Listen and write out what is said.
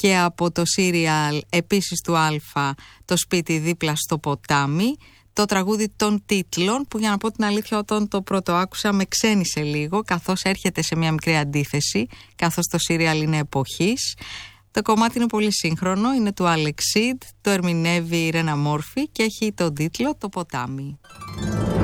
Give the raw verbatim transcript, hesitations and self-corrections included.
και από το σύριαλ επίσης του Αλφα, το σπίτι δίπλα στο ποτάμι, το τραγούδι των τίτλων, που για να πω την αλήθεια όταν το πρώτο άκουσα με ξένησε λίγο, καθώς έρχεται σε μια μικρή αντίθεση, καθώς το σύριαλ είναι εποχής. Το κομμάτι είναι πολύ σύγχρονο, είναι του Alex Seed, το ερμηνεύει η Ρένα Μόρφη και έχει τον τίτλο «Το ποτάμι».